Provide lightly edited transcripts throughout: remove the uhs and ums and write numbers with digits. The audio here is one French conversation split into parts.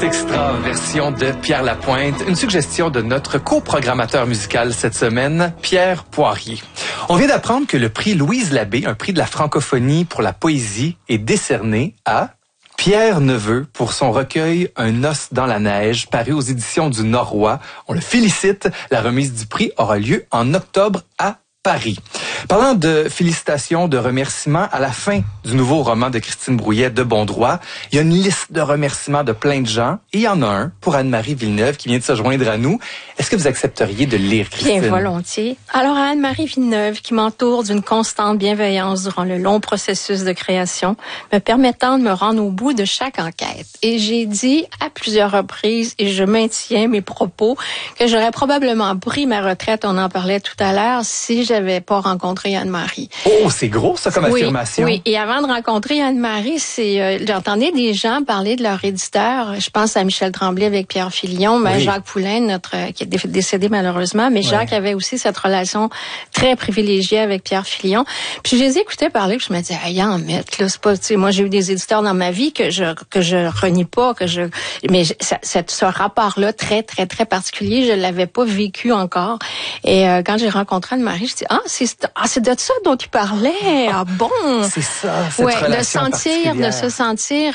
Extra version de Pierre Lapointe, une suggestion de notre coprogrammateur musical cette semaine, Pierre Poirier. On vient d'apprendre que le prix Louise Labbé, un prix de la francophonie pour la poésie, est décerné à Pierre Neveu pour son recueil Un os dans la neige, paru aux éditions du Norrois. On le félicite. La remise du prix aura lieu en octobre à Paris. Parlant de félicitations, de remerciements, à la fin du nouveau roman de Christine Brouillet, De bon droit, il y a une liste de remerciements de plein de gens. Et il y en a un pour Anne-Marie Villeneuve qui vient de se joindre à nous. Est-ce que vous accepteriez de lire, Christine? Bien volontiers. Alors, à Anne-Marie Villeneuve, qui m'entoure d'une constante bienveillance durant le long processus de création, me permettant de me rendre au bout de chaque enquête. Et j'ai dit à plusieurs reprises, et je maintiens mes propos, que j'aurais probablement pris ma retraite, on en parlait tout à l'heure, si j'avais pas rencontré Anne-Marie. Oh, c'est gros, ça, comme affirmation. Oui, et avant de rencontrer Anne-Marie, j'entendais des gens parler de leur éditeur. Je pense à Michel Tremblay avec Pierre Filion, mais Jacques Poulain, qui est décédé malheureusement, mais Jacques avait aussi cette relation très privilégiée avec Pierre Filion. Puis je les écoutais parler, puis je me disais, y en mettre, là, c'est pas, tu sais, moi j'ai eu des éditeurs dans ma vie que je renie pas, mais ce rapport-là très, très, très particulier, je l'avais pas vécu encore. Et quand j'ai rencontré Anne-Marie, je dis, c'est de ça dont tu parlais. Ah bon. C'est ça, cette relation de se sentir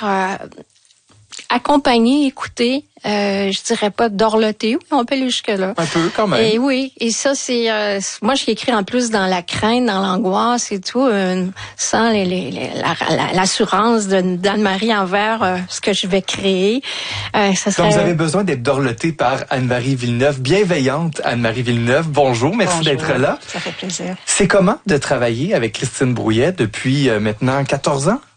accompagné, écouté, je dirais pas dorloté, on peut aller jusque-là. Un peu, quand même. Et oui, et ça, c'est... moi, je l'écris en plus dans la crainte, dans l'angoisse et tout, sans l'assurance d'Anne-Marie envers ce que je vais créer. Ça serait... Donc, vous avez besoin d'être dorloté par Anne-Marie Villeneuve, bienveillante Anne-Marie Villeneuve. Bonjour, merci d'être là. Ça fait plaisir. C'est comment de travailler avec Christine Brouillet depuis maintenant 14 ans?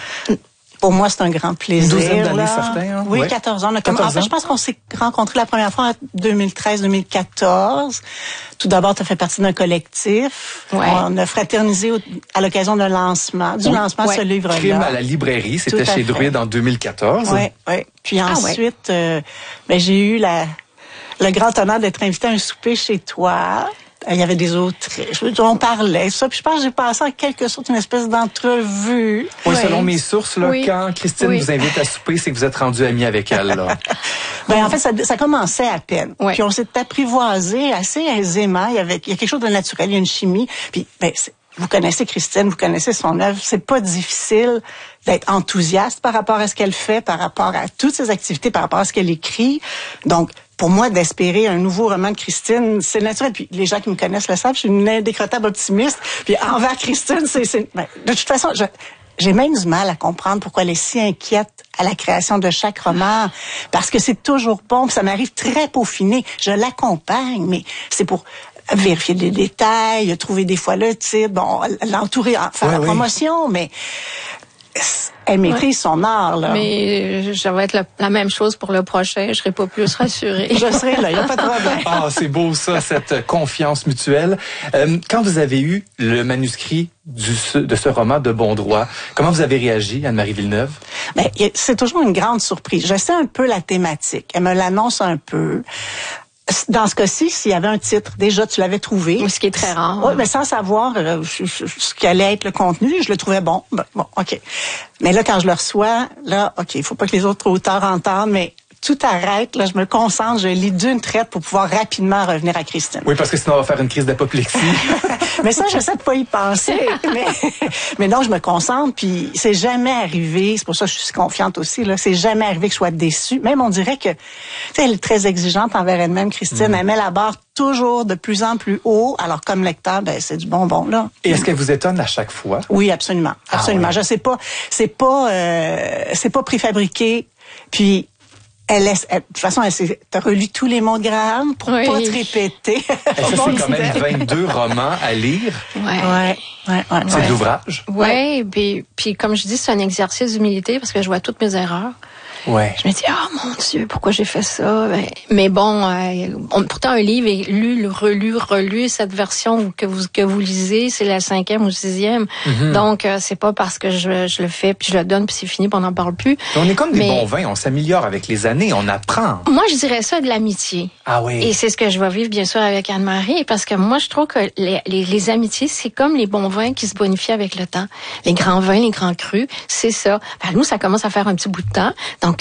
Pour moi, c'est un grand plaisir. Une douzaine d'années, certains. Hein? Oui, ouais. 14 ans. En fait, je pense qu'on s'est rencontrés la première fois en 2013-2014. Tout d'abord, tu as fait partie d'un collectif. Ouais. On a fraternisé à l'occasion d'un lancement, de ce livre-là. Crime à la librairie, c'était chez Druide en 2014. Oui. Puis ensuite, j'ai eu le grand honneur d'être invité à un souper chez toi. Il y avait des Autriches, on parlait, ça. Puis je pense que j'ai passé en quelque sorte une espèce d'entrevue. Oui, selon mes sources, là, quand Christine vous invite à souper, c'est que vous êtes rendu ami avec elle, là. En fait, ça commençait à peine. Oui. Puis on s'est apprivoisé assez aisément. Il y a quelque chose de naturel, il y a une chimie. Puis, vous connaissez Christine, vous connaissez son œuvre. C'est pas difficile d'être enthousiaste par rapport à ce qu'elle fait, par rapport à toutes ses activités, par rapport à ce qu'elle écrit. Donc, pour moi, d'espérer un nouveau roman de Christine, c'est naturel. Puis les gens qui me connaissent le savent, je suis une indécrottable optimiste. Puis envers Christine, de toute façon, j'ai même du mal à comprendre pourquoi elle est si inquiète à la création de chaque roman. Parce que c'est toujours bon, puis ça m'arrive très peaufiné. Je l'accompagne, mais c'est pour vérifier des détails, trouver des fois le titre, l'entourer, faire la promotion, mais... Elle maîtrise son art, là. Mais ça va être la même chose pour le prochain. Je serai pas plus rassurée. Je serai là, il n'y a pas de problème. Ah, c'est beau ça, cette confiance mutuelle. Quand vous avez eu le manuscrit de ce roman De bon droit, comment vous avez réagi, Anne-Marie Villeneuve? C'est toujours une grande surprise. Je sais un peu la thématique. Elle me l'annonce un peu. Dans ce cas-ci, s'il y avait un titre, déjà, tu l'avais trouvé. Ce qui est très rare. Oui, mais sans savoir ce qu'allait être le contenu, je le trouvais bon. Bon, OK. Mais là, quand je le reçois, il faut pas que les autres auteurs entendent, mais tout arrête, là, je me concentre, je lis d'une traite pour pouvoir rapidement revenir à Christine. Oui, parce que sinon on va faire une crise d'apoplexie. Mais ça, j'essaie de pas y penser. mais non, je me concentre, puis c'est jamais arrivé, c'est pour ça que je suis confiante aussi, là, c'est jamais arrivé que je sois déçue. Même on dirait que, tu sais, elle est très exigeante envers elle-même, Christine. Elle met la barre toujours de plus en plus haut. Alors, comme lecteur, c'est du bonbon, là. Et est-ce qu'elle vous étonne à chaque fois? Oui, absolument. Absolument. Je sais pas, c'est pas préfabriqué, puis de toute façon, t'as relu tous les mots de Graham pour pas te répéter. Ça, c'est quand même 22 romans à lire. Ouais. C'est de l'ouvrage. Oui, puis comme je dis, c'est un exercice d'humilité parce que je vois toutes mes erreurs. Ouais. Je me dis, mon Dieu, pourquoi j'ai fait ça? Mais bon, pourtant un livre est lu, relu. Cette version que vous lisez, c'est la 5e ou 6e. Mm-hmm. Donc, c'est pas parce que je le fais, puis je le donne, puis c'est fini, puis on n'en parle plus. On est comme des bons vins, on s'améliore avec les années, on apprend. Moi, je dirais ça de l'amitié. Ah oui. Et c'est ce que je vais vivre, bien sûr, avec Anne-Marie, parce que moi, je trouve que les amitiés, c'est comme les bons vins qui se bonifient avec le temps. Les grands vins, les grands crus, c'est ça. Nous, ça commence à faire un petit bout de temps. Donc,